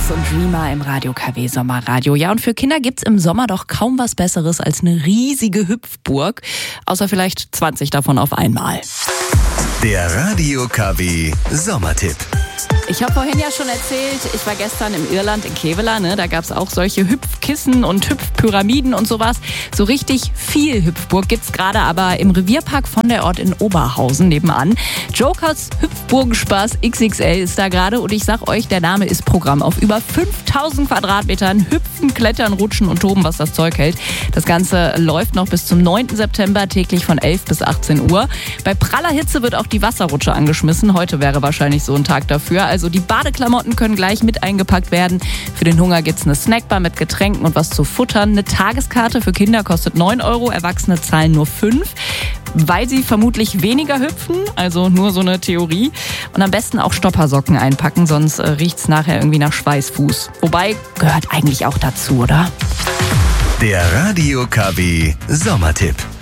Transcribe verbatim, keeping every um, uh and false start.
Alex und Dreamer im Radio K W Sommerradio. Ja, und für Kinder gibt's im Sommer doch kaum was Besseres als eine riesige Hüpfburg. Außer vielleicht zwanzig davon auf einmal. Der Radio K W Sommertipp. Ich habe vorhin ja schon erzählt, ich war gestern im Irland in Kevela, ne? Da gab es auch solche Hüpfkissen und Hüpfpyramiden und sowas. So richtig viel Hüpfburg gibt's gerade aber im Revierpark von der Ort in Oberhausen nebenan. Jokers Hüpfburgenspaß X X L ist da gerade und ich sag euch, der Name ist Programm. Auf über fünftausend Quadratmetern hüpfen, klettern, rutschen und toben, was das Zeug hält. Das Ganze läuft noch bis zum neunten September, täglich von elf bis achtzehn Uhr. Bei praller Hitze wird auch die Wasserrutsche angeschmissen. Heute wäre wahrscheinlich so ein Tag dafür. Also die Badeklamotten können gleich mit eingepackt werden. Für den Hunger gibt's eine Snackbar mit Getränken und was zu futtern. Eine Tageskarte für Kinder kostet neun Euro, Erwachsene zahlen nur fünf. Weil sie vermutlich weniger hüpfen, also nur so eine Theorie. Und am besten auch Stoppersocken einpacken, sonst äh, riecht's nachher irgendwie nach Schweißfuß. Wobei, gehört eigentlich auch dazu, oder? Der Radio K W Sommertipp.